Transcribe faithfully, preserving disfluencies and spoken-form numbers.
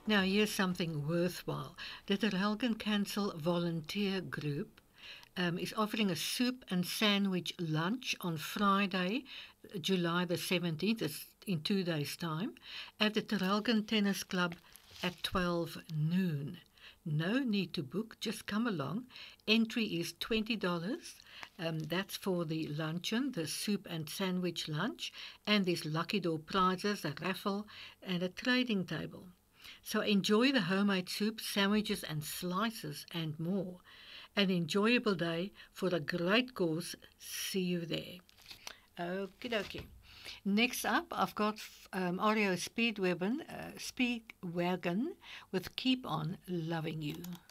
Now, here's something worthwhile. The Terhelgen Council Volunteer Group um, is offering a soup and sandwich lunch on Friday, July the seventeenth, it's in two days' time, at the Terhelgen Tennis Club at twelve noon. No need to book, just come along. Entry is twenty dollars. Um, that's for the luncheon, the soup and sandwich lunch, and there's lucky door prizes, a raffle, and a trading table. So enjoy the homemade soup, sandwiches, and slices, and more. An enjoyable day for a great cause. See you there. Okie dokie. Next up, I've got um, Oreo Speedwagon, uh, Speedwagon with Keep On Loving You.